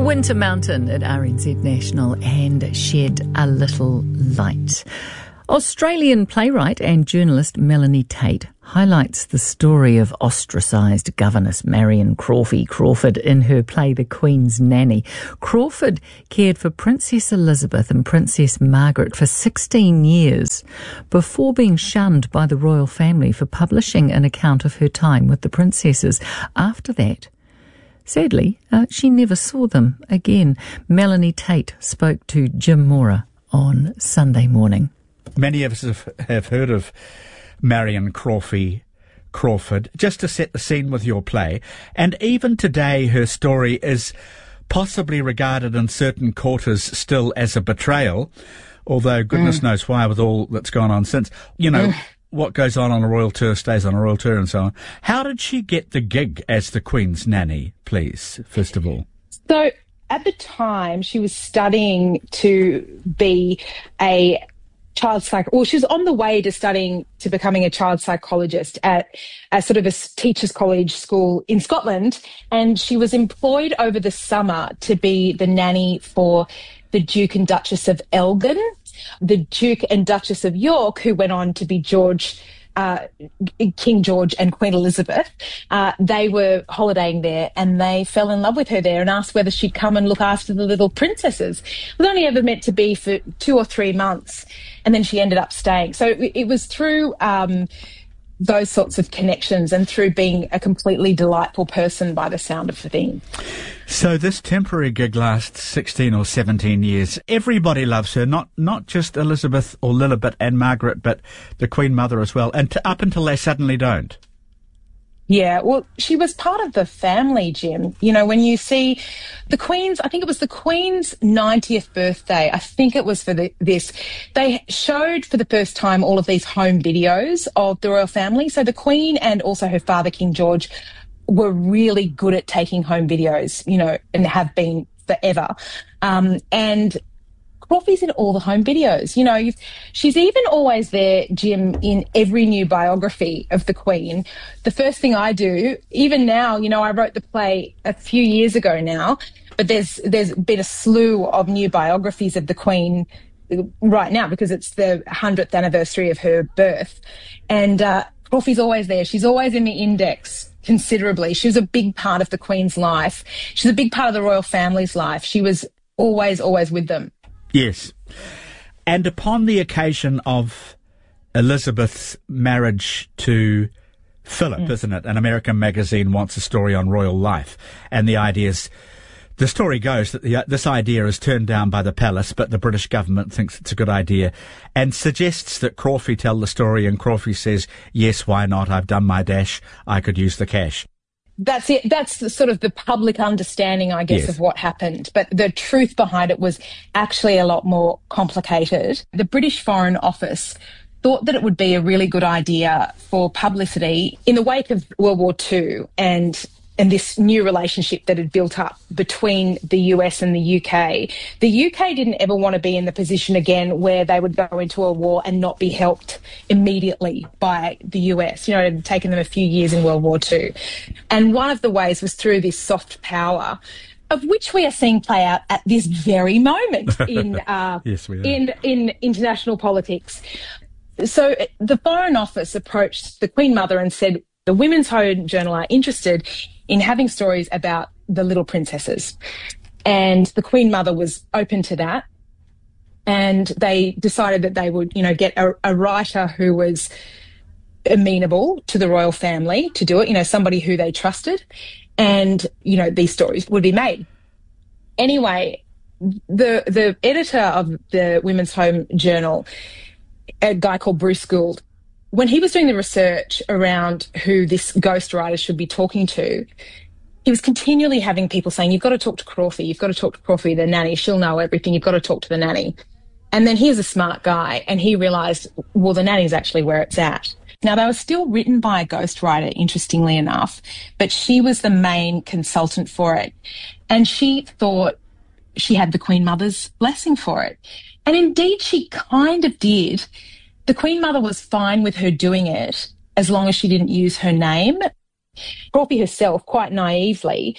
Winter Mountain at RNZ National and shed a little light. Australian playwright and journalist Melanie Tait highlights the story of ostracised governess Marion Crawford in her play The Queen's Nanny. Crawford cared for Princess Elizabeth and Princess Margaret for 16 years before being shunned by the royal family for publishing an account of her time with the princesses. After that, sadly, she never saw them again. Melanie Tait spoke to Jim Mora on Sunday morning. Many of us have heard of Marion Crawford, just to set the scene with your play. And even today, her story is possibly regarded in certain quarters still as a betrayal, although goodness knows why with all that's gone on since. You know, what goes on a royal tour stays on a royal tour and so on. How did she get the gig as the Queen's Nanny, please, first of all? So at the time, she was studying to be a she was on the way to studying to becoming a child psychologist at a sort of a teachers' college school in Scotland, and she was employed over the summer to be the nanny for the Duke and Duchess of Elgin, the Duke and Duchess of York, who went on to be King George and Queen Elizabeth. They were holidaying there and they fell in love with her there and asked whether she'd come and look after the little princesses. It was only ever meant to be for 2 or 3 months, and then she ended up staying. So it was through those sorts of connections and through being a completely delightful person by the sound of the thing. So this temporary gig lasts 16 or 17 years. Everybody loves her, not just Elizabeth or Lilibet and Margaret, but the Queen Mother as well, and up until they suddenly don't. Yeah, well, she was part of the family, Jim. You know, when you see the Queen's, I think it was the Queen's 90th birthday, I think it was for this, they showed for the first time all of these home videos of the royal family. So the Queen and also her father, King George, were really good at taking home videos, you know, and have been forever. And Crawford's in all the home videos. You know, she's even always there, Jim, in every new biography of the Queen. The first thing I do, even now, you know, I wrote the play a few years ago now, but there's been a slew of new biographies of the Queen right now because it's the 100th anniversary of her birth. And Crawford's always there. She's always in the index considerably. She was a big part of the Queen's life. She's a big part of the royal family's life. She was always with them. Yes. And upon the occasion of Elizabeth's marriage to Philip, isn't it? An American magazine wants a story on royal life. And the story goes that this idea is turned down by the palace, but the British government thinks it's a good idea and suggests that Crawford tell the story. And Crawford says, yes, why not? I've done my dash. I could use the cash. That's it. That's sort of the public understanding, I guess, of what happened. But the truth behind it was actually a lot more complicated. The British Foreign Office thought that it would be a really good idea for publicity in the wake of World War II and this new relationship that had built up between the US and the UK. The UK didn't ever want to be in the position again where they would go into a war and not be helped immediately by the US. You know, it had taken them a few years in World War II. And one of the ways was through this soft power, of which we are seeing play out at this very moment in yes, we are. in international politics. So the Foreign Office approached the Queen Mother and said, the Women's Home Journal are interested in having stories about the little princesses. And the Queen Mother was open to that. And they decided that they would, you know, get a writer who was amenable to the royal family to do it, you know, somebody who they trusted. And, you know, these stories would be made. Anyway, the editor of the Women's Home Journal, a guy called Bruce Gould, when he was doing the research around who this ghostwriter should be talking to, he was continually having people saying, you've got to talk to Crawford, you've got to talk to Crawford, the nanny, she'll know everything, you've got to talk to the nanny. And then here's a smart guy, and he realised, well, the nanny's actually where it's at. Now, they were still written by a ghostwriter, interestingly enough, but she was the main consultant for it. And she thought she had the Queen Mother's blessing for it. And indeed, she kind of did. The Queen Mother was fine with her doing it as long as she didn't use her name. Crawford herself, quite naively,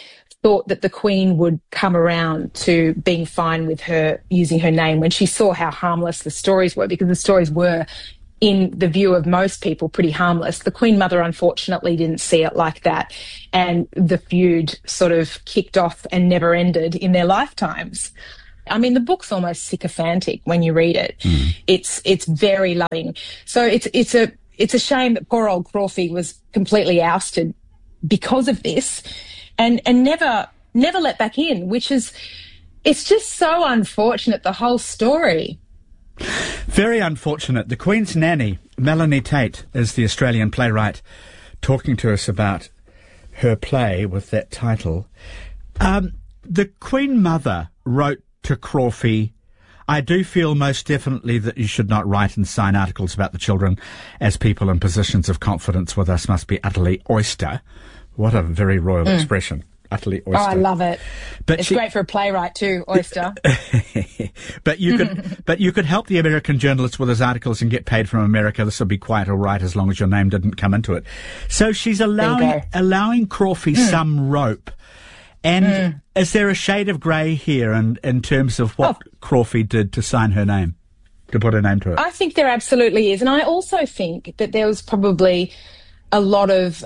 thought that the Queen would come around to being fine with her using her name when she saw how harmless the stories were, because the stories were, in the view of most people, pretty harmless. The Queen Mother, unfortunately, didn't see it like that, and the feud sort of kicked off and never ended in their lifetimes. I mean, the book's almost sycophantic when you read it. It's very loving. So it's a shame that poor old Crawford was completely ousted because of this, and never let back in, it's just so unfortunate, the whole story. Very unfortunate. The Queen's nanny, Melanie Tait, is the Australian playwright, talking to us about her play with that title. The Queen Mother wrote to Crawford, "I do feel most definitely that you should not write and sign articles about the children, as people in positions of confidence with us must be utterly oyster." What a very royal expression. Utterly oyster. Oh, I love it. But it's great for a playwright too, oyster. But you could help the American journalist with his articles and get paid from America. This would be quite all right as long as your name didn't come into it. So she's allowing Crawford some rope. And is there a shade of grey here in terms of what Crawford did to sign her name, to put her name to it? I think there absolutely is. And I also think that there was probably a lot of,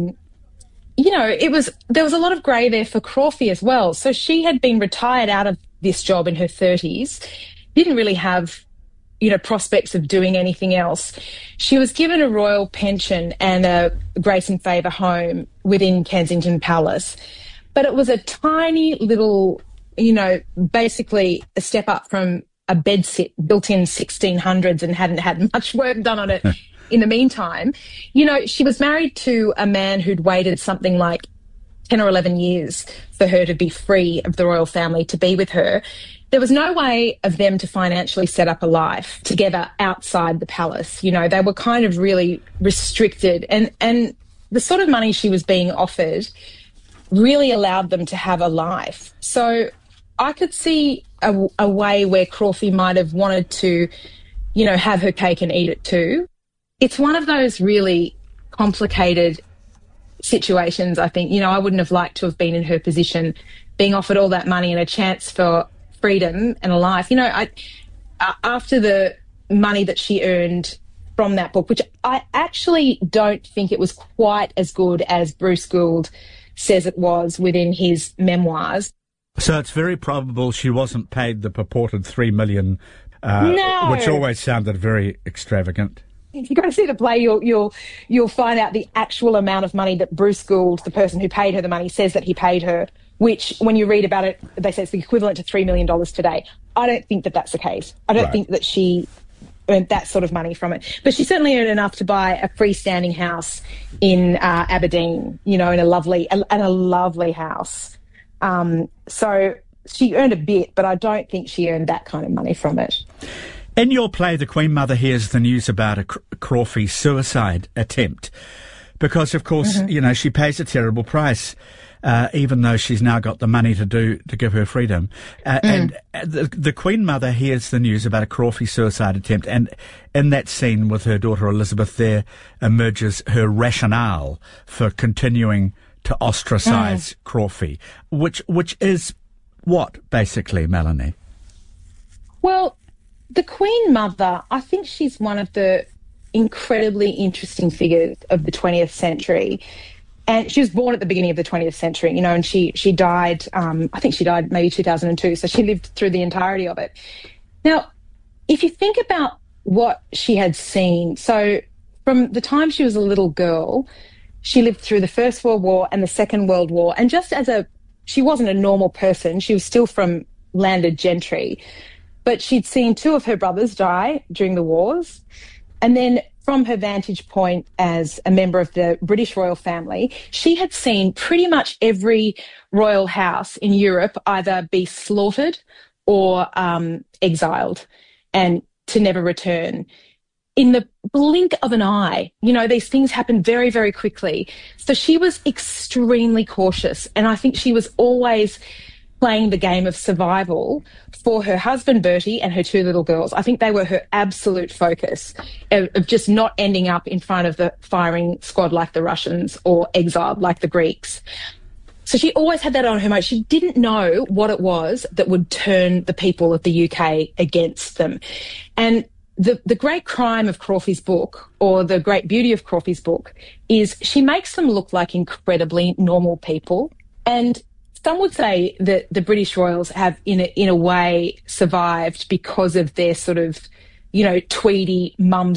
there was a lot of grey there for Crawford as well. So she had been retired out of this job in her 30s, didn't really have, prospects of doing anything else. She was given a royal pension and a grace and favour home within Kensington Palace. But it was a tiny little, basically a step up from a bedsit built in 1600s and hadn't had much work done on it in the meantime. She was married to a man who'd waited something like 10 or 11 years for her to be free of the royal family to be with her. There was no way of them to financially set up a life together outside the palace. They were kind of really restricted, and the sort of money she was being offered really allowed them to have a life. So I could see a way where Crawford might have wanted to, have her cake and eat it too. It's one of those really complicated situations, I think. I wouldn't have liked to have been in her position, being offered all that money and a chance for freedom and a life. After the money that she earned from that book, which I actually don't think it was quite as good as Bruce Gould says it was within his memoirs. So it's very probable she wasn't paid the purported $3 million, no. Which always sounded very extravagant. If you go to see the play, you'll find out the actual amount of money that Bruce Gould, the person who paid her the money, says that he paid her, which, when you read about it, they say it's the equivalent to $3 million today. I don't think that that's the case. I don't think that she earned that sort of money from it. But she certainly earned enough to buy a freestanding house in Aberdeen, in a lovely house. So she earned a bit, but I don't think she earned that kind of money from it. In your play, the Queen Mother hears the news about a Crawford suicide attempt because, of course, she pays a terrible price, even though she's now got the money to give her freedom. And the Queen Mother hears the news about a Crawford suicide attempt, and in that scene with her daughter Elizabeth, there emerges her rationale for continuing to ostracise Crawford, which is what, basically, Melanie? Well, the Queen Mother, I think she's one of the incredibly interesting figures of the 20th century. And she was born at the beginning of the 20th century, and she died, I think she died maybe 2002, so she lived through the entirety of it. Now, if you think about what she had seen, so from the time she was a little girl, she lived through the First World War and the Second World War, and just she wasn't a normal person, she was still from landed gentry, but she'd seen two of her brothers die during the wars. And then from her vantage point as a member of the British royal family, she had seen pretty much every royal house in Europe either be slaughtered or exiled and to never return. In the blink of an eye, these things happen very, very quickly. So she was extremely cautious. And I think she was always playing the game of survival for her husband, Bertie, and her two little girls. I think they were her absolute focus of just not ending up in front of the firing squad like the Russians or exiled like the Greeks. So she always had that on her mind. She didn't know what it was that would turn the people of the UK against them. And the great crime of Crawford's book, or the great beauty of Crawford's book, is she makes them look like incredibly normal people. And some would say that the British royals have, in a way, survived because of their sort of, tweedy mums